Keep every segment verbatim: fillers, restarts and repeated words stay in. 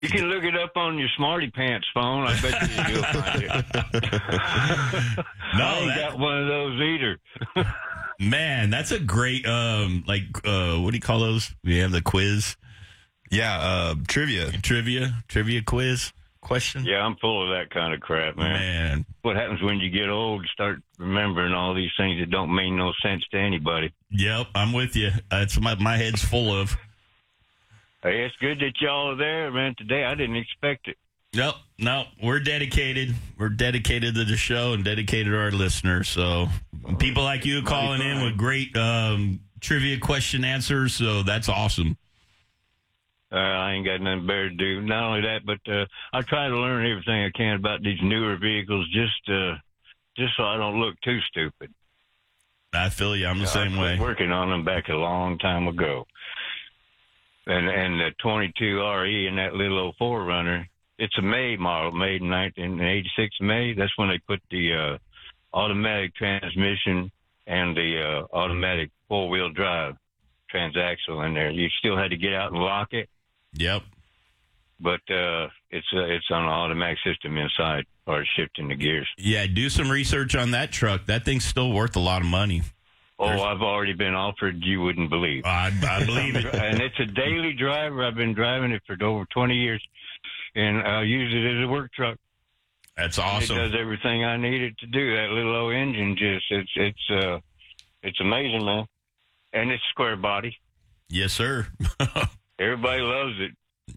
You can look it up on your Smarty Pants phone. I bet you you'll find it. No, I ain't that- got one of those either. Man, that's a great, um, like, uh, what do you call those? We have the quiz. Yeah, uh, trivia. Trivia. Trivia quiz question. Yeah, I'm full of that kind of crap, man. Man. What happens when you get old? Start remembering all these things that don't mean no sense to anybody. Yep, I'm with you. That's my my head's full of. Hey, it's good that y'all are there, man. Today I didn't expect it. Nope, no, we're dedicated. We're dedicated to the show and dedicated to our listeners. So people like you calling in with great um, trivia question answers. So that's awesome. Uh, I ain't got nothing better to do. Not only that, but uh, I try to learn everything I can about these newer vehicles, just uh, just so I don't look too stupid. I feel you. I'm the same I way. was working on them back a long time ago. And and the twenty-two R E and that little old four runner, it's a May model, made in nineteen eighty-six May. That's when they put the uh, automatic transmission and the uh, automatic four-wheel drive transaxle in there. You still had to get out and lock it, Yep. but uh, it's uh, it's on an automatic system inside, or shifting the gears. Yeah, do some research on that truck. That thing's still worth a lot of money. Oh, There's- I've already been offered. You wouldn't believe. I, I believe it. And it's a daily driver. I've been driving it for over twenty years, and I use it as a work truck. That's It awesome. does everything I need it to do. That little old engine just it's it's uh it's amazing, man. And it's square body. Yes, sir. Everybody loves it.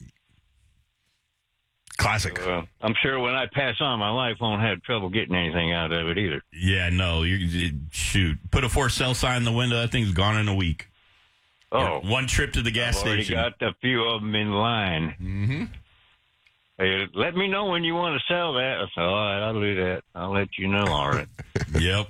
Classic. Uh, I'm sure when I pass on, my life won't have trouble getting anything out of it either. Yeah, no, you you- shoot. Put a for sale sign in the window. That thing's gone in a week. Oh, One trip to the gas I've already station. got a few of them in line. Mm-hmm. Hey, let me know when you want to sell that. I said, all right, I'll do that. I'll let you know. All right. Yep.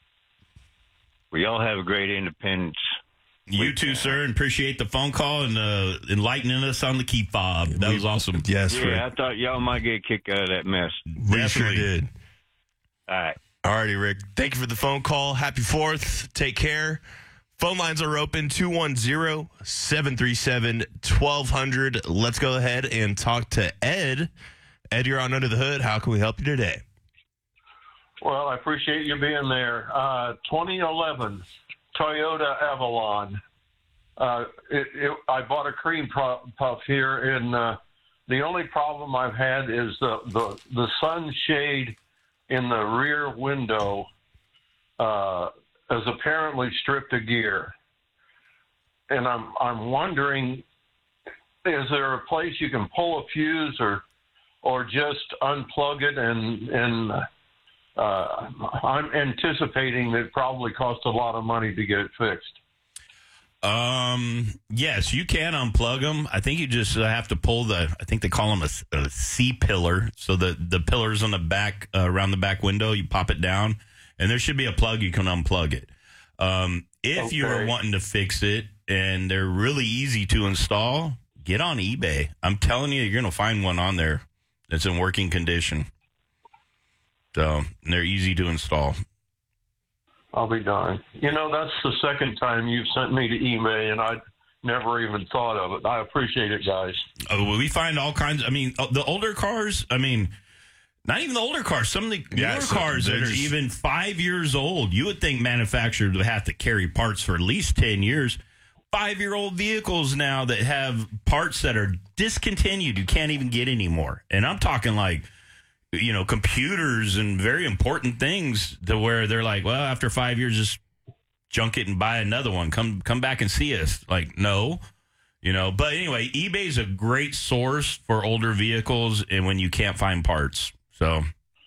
We all have a great independence. You too, sir, and appreciate the phone call and uh, enlightening us on the key fob. That was awesome. Yes, Yeah, Rick. I thought y'all might get a kick out of that mess. We sure Definitely. did. All right. Alrighty, Rick. Thank you for the phone call. Happy fourth. Take care. Phone lines are open, two one zero, seven three seven, one two zero zero. Let's go ahead and talk to Ed. Ed, you're on Under the Hood. How can we help you today? Well, I appreciate you being there. Uh, twenty eleven Toyota Avalon. Uh, it, it, I bought a cream puff here, and uh, the only problem I've had is the, the, the sunshade in the rear window uh, is apparently stripped of gear. And I'm I'm wondering, is there a place you can pull a fuse or or just unplug it and and Uh, I'm anticipating that it probably costs a lot of money to get it fixed. Um. Yes, you can unplug them. I think you just uh, have to pull the. I think they call them a, a C pillar. So the the pillars on the back uh, around the back window, you pop it down, and there should be a plug you can unplug it. Um. If Okay. you are wanting to fix it, and they're really easy to install, get on eBay. I'm telling you, you're gonna find one on there that's in working condition. So they're easy to install. I'll be darned. You know, that's the second time you've sent me to eBay, and I never even thought of it. I appreciate it, guys. Oh, we find all kinds. I mean, uh, the older cars. I mean, not even the older cars. Some of the Yeah, newer so cars that they're are just- even five years old. You would think manufacturers would have to carry parts for at least ten years. Five-year-old vehicles now that have parts that are discontinued. You can't even get anymore. And I'm talking like, you know, computers and very important things to where they're like, well, after five years, just junk it and buy another one. Come, come back and see us. Like, no, you know. But anyway, eBay is a great source for older vehicles and when you can't find parts. So,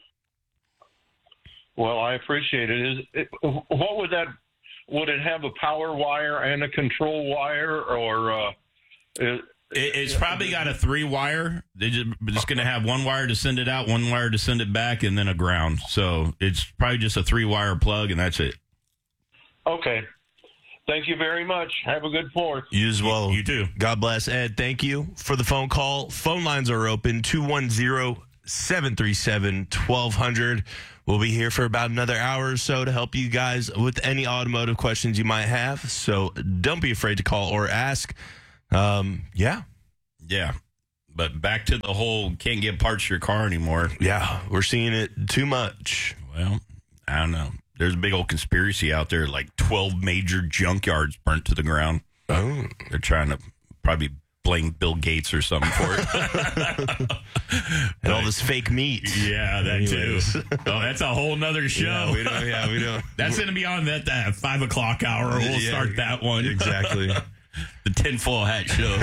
Well, I appreciate it. Is it, what would that? Would it have a power wire and a control wire, or? Uh, it, It, it's probably got a three wire. They just, just going to have one wire to send it out, one wire to send it back, and then a ground. So it's probably just a three wire plug, and that's it. Okay. Thank you very much. Have a good fourth. You as well. You too. God bless, Ed. Thank you for the phone call. Phone lines are open, two one zero, seven three seven, one two zero zero. We'll be here for about another hour or so to help you guys with any automotive questions you might have. So don't be afraid to call or ask. Um, yeah. Yeah. But back to the whole can't get parts for your car anymore. Yeah, we're seeing it too much. Well, I don't know. There's a big old conspiracy out there, like twelve major junkyards burnt to the ground. Oh. They're trying to probably blame Bill Gates or something for it. And all this fake meat. Yeah, that Anyways. too. Oh, that's a whole nother show. Yeah, we don't. Yeah, we don't. That's going to be on that, that five o'clock hour. We'll Yeah, start that one. Exactly. The tinfoil hat show.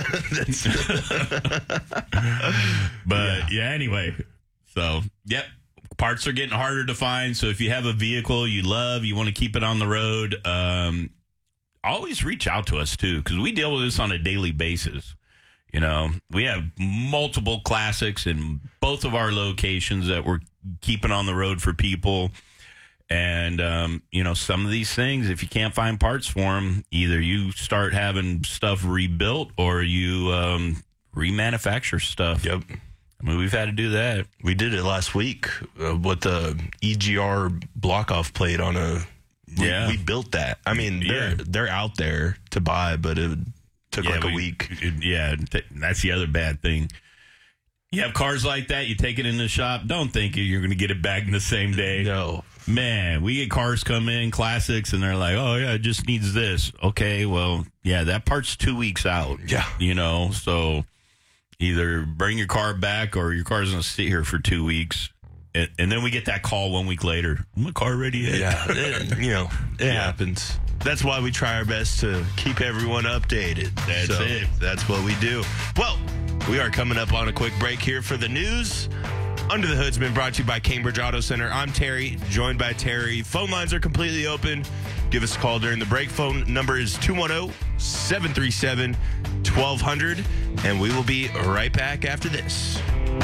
But, yeah. yeah, anyway. So, yep. Parts are getting harder to find. So, if you have a vehicle you love, you want to keep it on the road, um, always reach out to us, too, because we deal with this on a daily basis. You know, we have multiple classics in both of our locations that we're keeping on the road for people. And, um, you know, some of these things, if you can't find parts for them, either you start having stuff rebuilt or you um, remanufacture stuff. Yep. I mean, we've had to do that. We did it last week uh, with the E G R block-off plate on a... We, Yeah. we built that. I mean, they're, Yeah. they're out there to buy, but it took Yeah, like a we- week. it- yeah, th- that's the other bad thing. You have cars like that, you take it in the shop, don't think you're going to get it back in the same day. No. Man, we get cars come in, classics, and they're like, oh, yeah, it just needs this. Okay, well, yeah, that part's two weeks out. Yeah. You know, so either bring your car back or your car's going to sit here for two weeks. And, and then we get that call one week later. My car ready yet? Yeah. It, you know, it Yeah. happens. That's why we try our best to keep everyone updated. That's So, it. That's what we do. Well, we are coming up on a quick break here for the news. Under the Hood's been brought to you by Cambridge Auto Center. I'm Terry, joined by Terry. Phone lines are completely open. Give us a call during the break. Phone number is two one zero, seven three seven, one two zero zero. And we will be right back after this.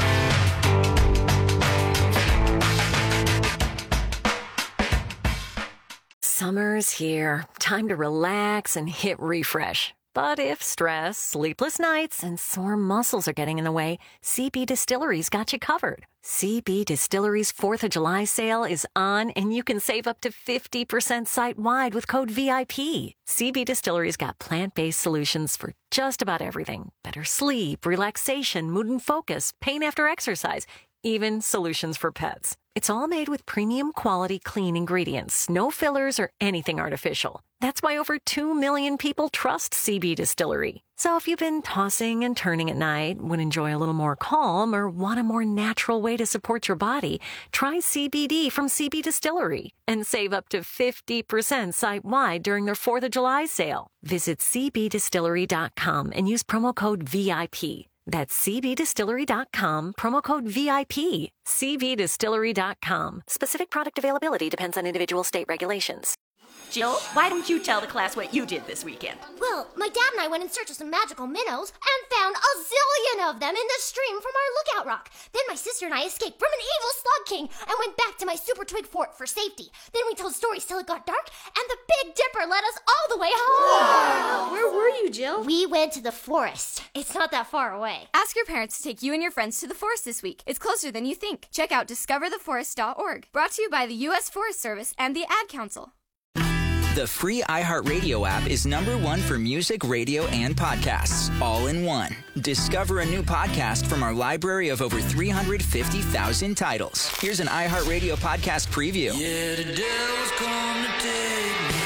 Summer's here. Time to relax and hit refresh. But if stress, sleepless nights, and sore muscles are getting in the way, C B Distillery's got you covered. C B Distillery's fourth of July sale is on, and you can save up to fifty percent site-wide with code V I P. C B Distillery's got plant-based solutions for just about everything. Better sleep, relaxation, mood and focus, pain after exercise, even solutions for pets. It's all made with premium quality clean ingredients, no fillers or anything artificial. That's why over two million people trust C B Distillery. So if you've been tossing and turning at night, would enjoy a little more calm, or want a more natural way to support your body, try C B D from C B Distillery and save up to fifty percent site-wide during their fourth of July sale. Visit c b distillery dot com and use promo code V I P. That's c b distillery dot com, promo code V I P. c b distillery dot com. Specific product availability depends on individual state regulations. Jill, why don't you tell the class what you did this weekend? Well, my dad and I went in search of some magical minnows and found a zillion of them in the stream from our lookout rock. Then my sister and I escaped from an evil slug king and went back to my super twig fort for safety. Then we told stories till it got dark, and the Big Dipper led us all the way home. Wow. Where were you, Jill? We went to the forest. It's not that far away. Ask your parents to take you and your friends to the forest this week. It's closer than you think. Check out discover the forest dot org. Brought to you by the U S Forest Service and the Ad Council. The free iHeartRadio app is number one for music, radio, and podcasts, all in one. Discover a new podcast from our library of over three hundred fifty thousand titles. Here's an iHeartRadio podcast preview. Yeah, the devil's come to take me.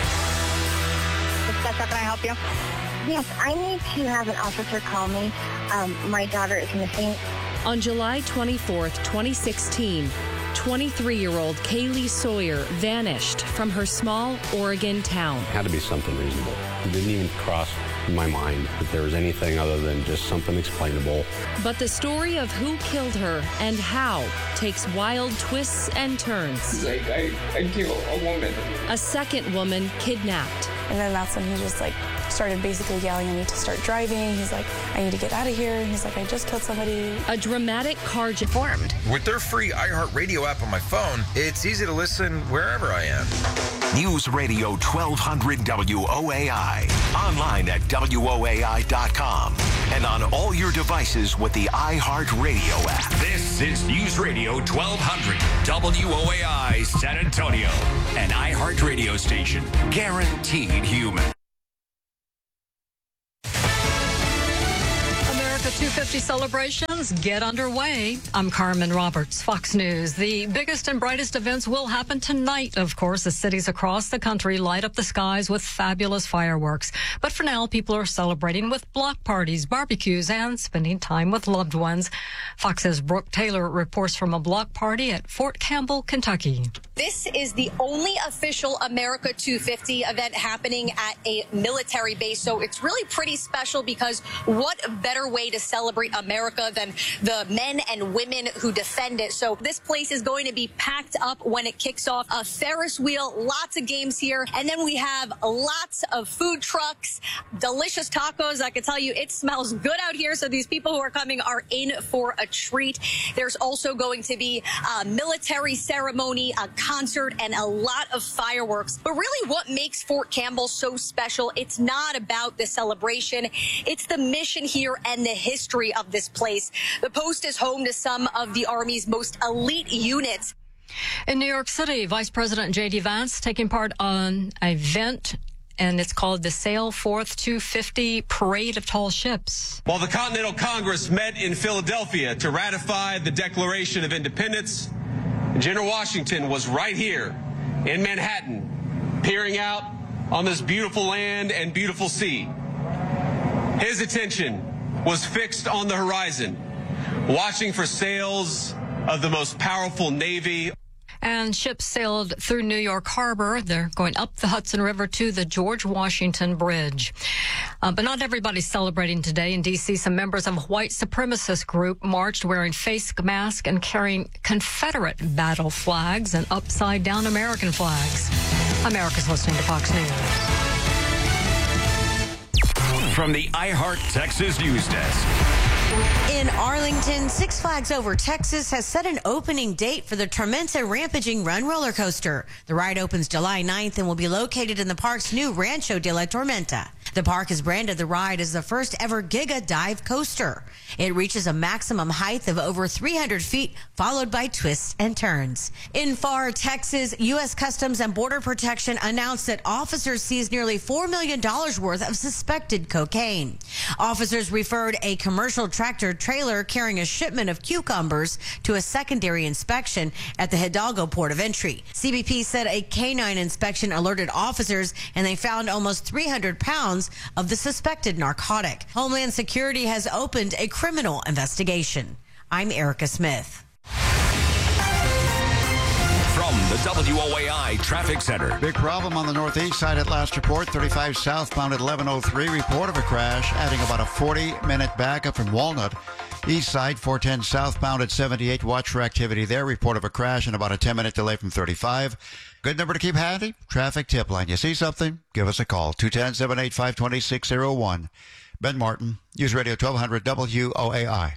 Can I help you? Yes, I need to have an officer call me. Um, my daughter is missing. On July twenty-fourth, twenty sixteen, twenty-three-year-old Kaylee Sawyer vanished from her small Oregon town. It had to be something reasonable. It didn't even cross my mind that there was anything other than just something explainable. But the story of who killed her and how takes wild twists and turns. Like, I, I killed a woman. A second woman kidnapped. And then that's when he just like started basically yelling at me to start driving. He's like, I need to get out of here. And he's like, I just killed somebody. A dramatic car formed. With their free iHeartRadio app on my phone, it's easy to listen wherever I am. News Radio twelve hundred W O A I. Online at W O A I dot com. And on all your devices with the iHeartRadio app. This is News Radio twelve hundred W O A I San Antonio. An iHeartRadio station. Guaranteed human. America two fifty Happy celebrations get underway. I'm Carmen Roberts, Fox News. The biggest and brightest events will happen tonight, of course, as cities across the country light up the skies with fabulous fireworks. But for now, people are celebrating with block parties, barbecues, and spending time with loved ones. Fox's Brooke Taylor reports from a block party at Fort Campbell, Kentucky. This is the only official America two fifty event happening at a military base, so it's really pretty special because what better way to celebrate America than the men and women who defend it. So this place is going to be packed up when it kicks off. A Ferris wheel, lots of games here, and then we have lots of food trucks, delicious tacos. I can tell you it smells good out here, so these people who are coming are in for a treat. There's also going to be a military ceremony, a concert, and a lot of fireworks. But really what makes Fort Campbell so special, it's not about the celebration, it's the mission here and the history of this place. The post is home to some of the Army's most elite units. In New York City, Vice President J D Vance taking part on an event, and it's called the Sail Forth two fifty Parade of Tall Ships. While the Continental Congress met in Philadelphia to ratify the Declaration of Independence, General Washington was right here in Manhattan, peering out on this beautiful land and beautiful sea. His attention was fixed on the horizon, watching for sails of the most powerful navy. And ships sailed through New York Harbor. They're going up the Hudson River to the George Washington Bridge. Uh, but not everybody's celebrating today. In D C, some members of a white supremacist group marched wearing face masks and carrying Confederate battle flags and upside-down American flags. America's listening to Fox News. From the iHeart Texas News Desk. In Arlington, Six Flags Over Texas has set an opening date for the Tormenta Rampaging Run roller coaster. The ride opens July ninth and will be located in the park's new Rancho de la Tormenta. The park has branded the ride as the first ever Giga Dive coaster. It reaches a maximum height of over three hundred feet, followed by twists and turns. In Pharr, Texas, U S Customs and Border Protection announced that officers seized nearly four million dollars worth of suspected cocaine. Officers referred a commercial tractor trailer carrying a shipment of cucumbers to a secondary inspection at the Hidalgo port of entry. C B P said a canine inspection alerted officers and they found almost three hundred pounds of the suspected narcotic. Homeland Security has opened a criminal investigation. I'm Erica Smith. From the W O A I Traffic Center. Big problem on the northeast side at last report. thirty-five southbound at eleven oh three. Report of a crash, adding about a forty minute backup from Walnut. East side, four ten southbound at seventy-eight. Watch for activity there. Report of a crash and about a ten minute delay from thirty-five. Good number to keep handy. Traffic tip line. You see something? Give us a call. two one zero, seven eight five, two six zero one. Ben Martin, News Radio twelve hundred W O A I.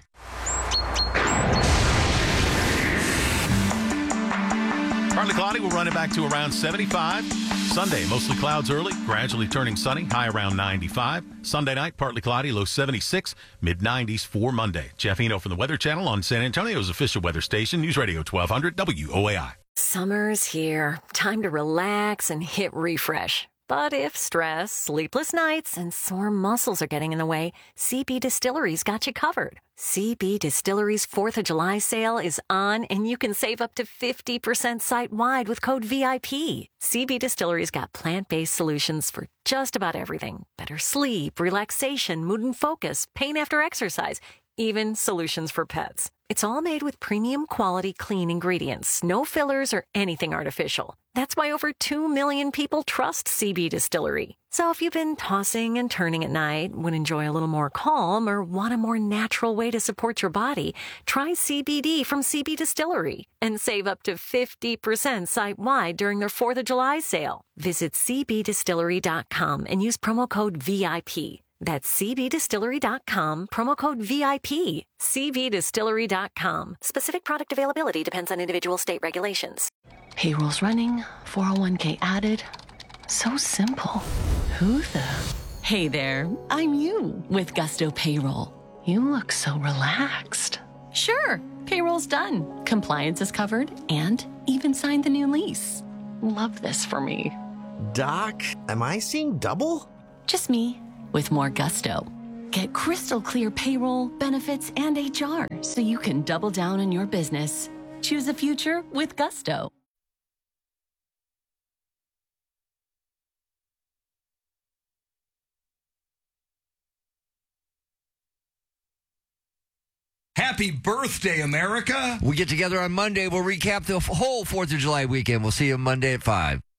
Partly cloudy, we'll run it back to around seventy-five. Sunday, mostly clouds early, gradually turning sunny, high around ninety-five. Sunday night, partly cloudy, low seventy-six, mid nineties for Monday. Jeff Eno from the Weather Channel on San Antonio's official weather station, News Radio twelve hundred W O A I. Summer's here. Time to relax and hit refresh. But if stress, sleepless nights, and sore muscles are getting in the way, C B Distillery's got you covered. C B Distillery's fourth of July sale is on, and you can save up to fifty percent site-wide with code V I P. C B Distillery's got plant-based solutions for just about everything. Better sleep, relaxation, mood and focus, pain after exercise, even solutions for pets. It's all made with premium quality clean ingredients, no fillers or anything artificial. That's why over two million people trust C B Distillery. So if you've been tossing and turning at night, would enjoy a little more calm, or want a more natural way to support your body, try C B D from C B Distillery and save up to fifty percent site-wide during their fourth of July sale. Visit C B distillery dot com and use promo code V I P. That's C B distillery dot com, promo code V I P. C B distillery dot com. Specific product availability depends on individual state regulations. Payroll's running, four oh one k added. So simple. Who the? Hey there, I'm you with Gusto Payroll. You look so relaxed. Sure, payroll's done. Compliance is covered and even signed the new lease. Love this for me. Doc, am I seeing double? Just me. With more gusto. Get crystal clear payroll, benefits, and H R so you can double down on your business. Choose a future with Gusto. Happy birthday, America. We get together on Monday. We'll recap the whole fourth of July weekend. We'll see you Monday at five.